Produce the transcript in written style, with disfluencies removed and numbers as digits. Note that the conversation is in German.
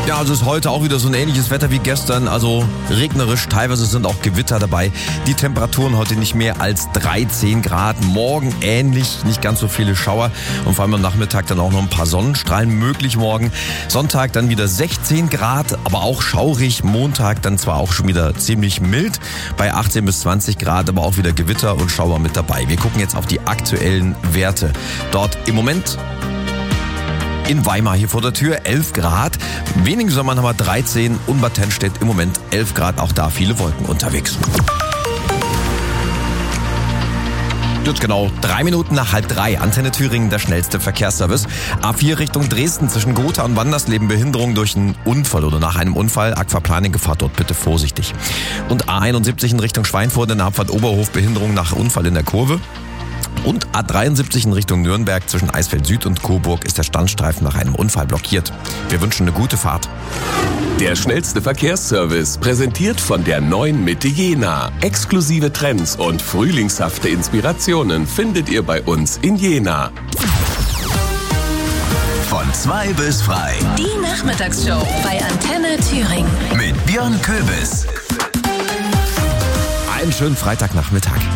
Ja, also ist heute auch wieder so ein ähnliches Wetter wie gestern, also regnerisch, teilweise sind auch Gewitter dabei. Die Temperaturen heute nicht mehr als 13 Grad, morgen ähnlich, nicht ganz so viele Schauer und vor allem am Nachmittag dann auch noch ein paar Sonnenstrahlen möglich morgen. Sonntag dann wieder 16 Grad, aber auch schaurig, Montag dann zwar auch schon wieder ziemlich mild, bei 18 bis 20 Grad, aber auch wieder Gewitter und Schauer mit dabei. Wir gucken jetzt auf die aktuellen Werte. Dort im Moment in Weimar hier vor der Tür 11 Grad, Weningen-Sommern haben wir 13 und Bad Tennstedt im Moment 11 Grad, auch da viele Wolken unterwegs. Jetzt genau 3 Minuten nach 2:30. Antenne Thüringen, der schnellste Verkehrsservice. A4 Richtung Dresden zwischen Gotha und Wandersleben Behinderung durch einen Unfall oder nach einem Unfall. Aquaplaning Gefahr dort bitte vorsichtig. Und A71 in Richtung Schweinfurt in der Abfahrt Oberhof Behinderung nach Unfall in der Kurve. Und A73 in Richtung Nürnberg zwischen Eisfeld Süd und Coburg ist der Standstreifen nach einem Unfall blockiert. Wir wünschen eine gute Fahrt. Der schnellste Verkehrsservice, präsentiert von der neuen Mitte Jena. Exklusive Trends und frühlingshafte Inspirationen findet ihr bei uns in Jena. Von 2 bis frei. Die Nachmittagsshow bei Antenne Thüringen. Mit Björn Köbis. Einen schönen Freitagnachmittag.